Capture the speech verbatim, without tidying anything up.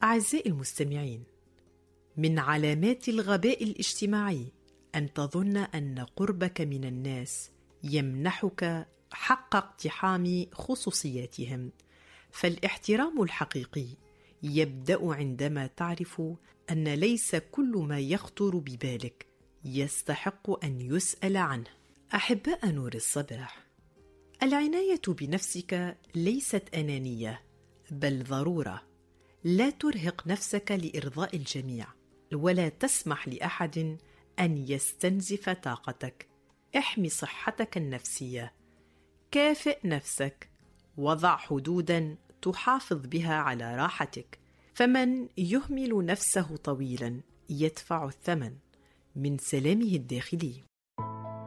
أعزائي المستمعين، من علامات الغباء الاجتماعي أن تظن أن قربك من الناس يمنحك حق اقتحام خصوصياتهم، فالاحترام الحقيقي يبدأ عندما تعرف أن ليس كل ما يخطر ببالك يستحق أن يسأل عنه. أحباء نور الصباح، العناية بنفسك ليست أنانية بل ضرورة. لا ترهق نفسك لإرضاء الجميع، ولا تسمح لأحد أن يستنزف طاقتك. احمي صحتك النفسية، كافئ نفسك، وضع حدوداً تحافظ بها على راحتك، فمن يهمل نفسه طويلاً يدفع الثمن من سلامه الداخلي.